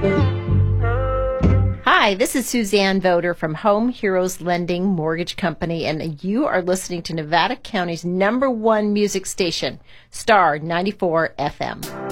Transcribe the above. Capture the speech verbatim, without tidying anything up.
Hi, this is Suzanne Voder from Home Heroes Lending Mortgage Company, and you are listening to Nevada County's number one music station, Star ninety-four F M.